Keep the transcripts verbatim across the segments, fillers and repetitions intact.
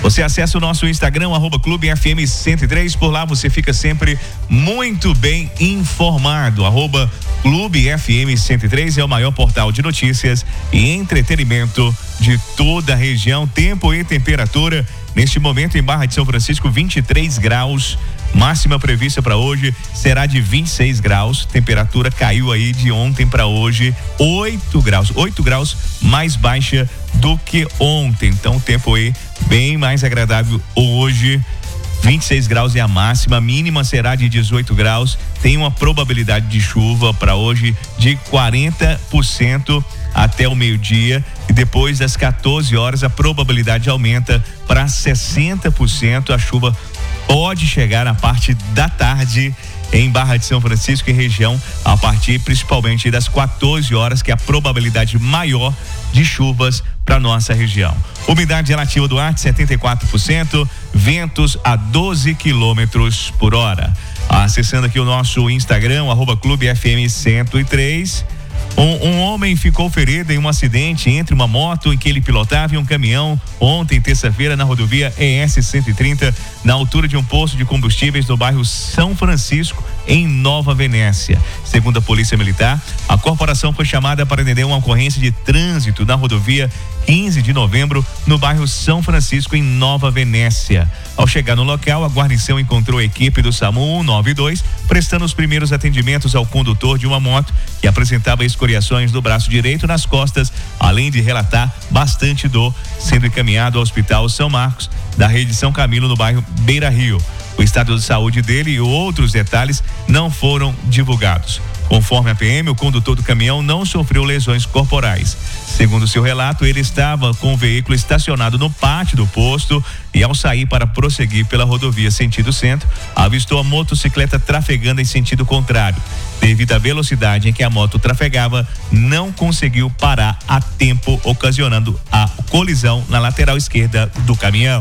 Você acessa o nosso Instagram, arroba Clube F M cento e três. Por lá você fica sempre muito bem informado. Arroba Clube F M cento e três é o maior portal de notícias e entretenimento de toda a região. Tempo e temperatura neste momento em Barra de São Francisco, vinte e três graus. Máxima prevista para hoje será de vinte e seis graus. Temperatura caiu aí de ontem para hoje, oito graus. oito graus mais baixa do que ontem. Então o tempo aí bem mais agradável hoje. vinte e seis graus é a máxima, a mínima será de dezoito graus. Tem uma probabilidade de chuva para hoje de quarenta por cento até o meio-dia, e depois das quatorze horas a probabilidade aumenta para sessenta por cento. A chuva pode chegar na parte da tarde em Barra de São Francisco e região, a partir principalmente das quatorze horas, que é a probabilidade maior de chuvas para nossa região. Umidade relativa do ar de setenta e quatro por cento, ventos a doze quilômetros por hora. Acessando aqui o nosso Instagram, arroba Clube F M cento e três. Um, um homem ficou ferido em um acidente entre uma moto em que ele pilotava e um caminhão ontem, terça-feira, na rodovia E S cento e trinta, na altura de um posto de combustíveis no bairro São Francisco, em Nova Venécia. Segundo a Polícia Militar, a corporação foi chamada para atender uma ocorrência de trânsito na rodovia quinze de novembro, no bairro São Francisco, em Nova Venécia. Ao chegar no local, a guarnição encontrou a equipe do SAMU cento e noventa e dois prestando os primeiros atendimentos ao condutor de uma moto que apresentava escoriações do braço direito, nas costas, além de relatar bastante dor, sendo encaminhado ao Hospital São Marcos da rede São Camilo, no bairro Beira Rio. O estado de saúde dele e outros detalhes não foram divulgados. Conforme a P M, o condutor do caminhão não sofreu lesões corporais. Segundo seu relato, ele estava com o veículo estacionado no pátio do posto e, ao sair para prosseguir pela rodovia sentido centro, avistou a motocicleta trafegando em sentido contrário. Devido à velocidade em que a moto trafegava, não conseguiu parar a tempo, ocasionando a colisão na lateral esquerda do caminhão.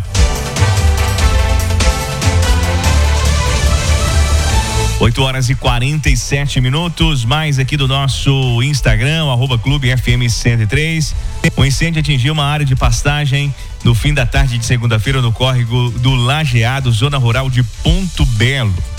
oito horas e quarenta e sete minutos, mais aqui do nosso Instagram, arroba Clube F M cento e três. O incêndio atingiu uma área de pastagem no fim da tarde de segunda-feira no córrego do Lajeado, zona rural de Ponto Belo.